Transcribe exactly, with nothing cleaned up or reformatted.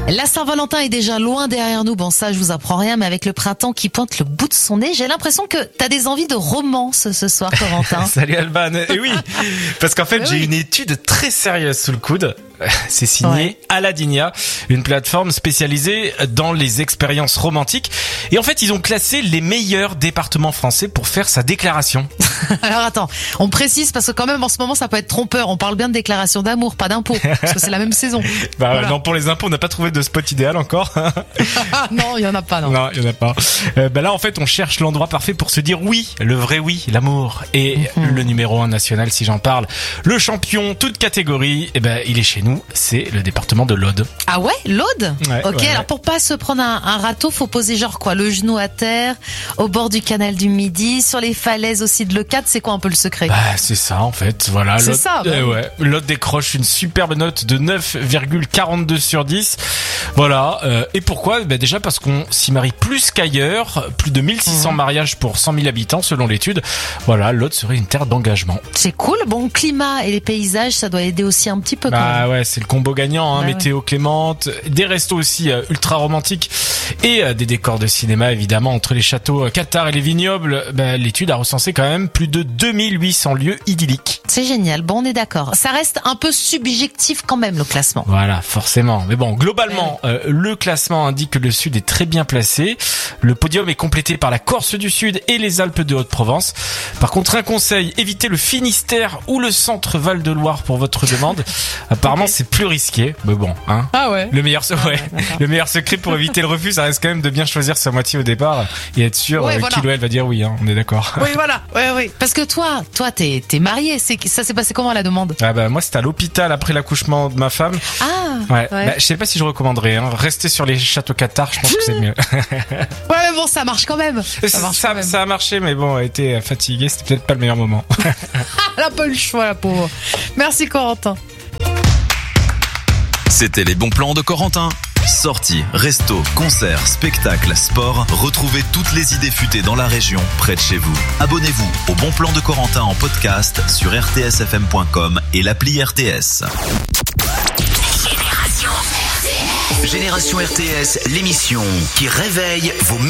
La Saint-Valentin est déjà loin derrière nous. Bon, ça, je vous apprends rien, mais avec le printemps qui pointe le bout de son nez, j'ai l'impression que t'as des envies de romance ce soir, Corentin. Salut Alban. Et oui, parce qu'en fait, Mais j'ai oui. une étude très sérieuse sous le coude. C'est signé Ouais. Aladinia, une plateforme spécialisée dans les expériences romantiques. Et en fait, ils ont classé les meilleurs départements français pour faire sa déclaration. Alors attends, on précise parce que quand même en ce moment ça peut être trompeur. On parle bien de déclaration d'amour, pas d'impôt, parce que c'est la même saison. Bah Voilà. non, pour les impôts, on n'a pas trouvé de spot idéal encore. Ah non, il y en a pas, non. Non, il y en a pas. Euh, bah là, en fait, on cherche l'endroit parfait pour se dire oui, le vrai oui, l'amour. Et Mhm. le numéro un national, si j'en parle, le champion, toute catégorie, eh ben, il est chez nous. C'est le département de l'Aude. Ah ouais, l'Aude. Ouais, Ok, ouais, alors ouais. pour pas se prendre un, un râteau, faut poser genre quoi, le genou à terre, au bord du canal du Midi, sur les falaises aussi de Leucate. C'est quoi un peu le secret? Bah, c'est ça, en fait. Voilà. C'est L'Aude- ça, bah euh, oui. ouais. L'Aude décroche une superbe note de neuf virgule quarante-deux sur dix. Voilà. Euh, et pourquoi? Bah, déjà parce qu'on s'y marie plus qu'ailleurs. Plus de mille six cents Mhm. mariages pour cent mille habitants, selon l'étude. Voilà. L'Aude serait une terre d'engagement. C'est cool. Bon, le climat et les paysages, ça doit aider aussi un petit peu quand Bah même. ouais, c'est le combo gagnant, hein, Bah météo clémente, des restos aussi euh, ultra romantiques et euh, des décors de cinéma évidemment entre les châteaux euh, Cathare et les vignobles. Bah, l'étude a recensé quand même plus de deux mille huit cents lieux idylliques. C'est génial. Bon, on est d'accord. Ça reste un peu subjectif quand même, le classement. Voilà, forcément. Mais bon, globalement, euh, le classement indique que le Sud est très bien placé. Le podium est complété par la Corse du Sud et les Alpes de Haute-Provence. Par contre, un conseil, évitez le Finistère ou le centre Val-de-Loire pour votre demande. Apparemment, Ok. c'est plus risqué. Mais bon, hein. Ah ouais. Le meilleur, se- ouais. ouais, d'accord. Le meilleur secret pour éviter le refus, ça reste quand même de bien choisir sa moitié au départ et être sûr Ouais, euh, voilà. qu'il ou elle va dire oui, hein, on est d'accord. Oui, voilà. Oui, oui. Parce que toi, toi, t'es, t'es marié. C'est, ça s'est passé comment à la demande? Ah bah moi c'était à l'hôpital après l'accouchement de ma femme. Ah. Ouais. Ouais. Bah, je sais pas si je recommanderais. Hein. Rester sur les châteaux Cathare, je pense que c'est le mieux. Ouais, mais bon, ça marche quand même. Ça ça, marche ça, quand même. ça a marché, mais bon, elle était fatiguée, c'était peut-être pas le meilleur moment. Elle a pas eu le choix, la pauvre. Merci, Corentin. C'était les bons plans de Corentin. Sorties, restos, concerts, spectacles, sport. Retrouvez toutes les idées futées dans la région, près de chez vous. Abonnez-vous au Bon Plan de Corentin en podcast sur r t s f m point com et l'appli R T S. Génération R T S, l'émission qui réveille vos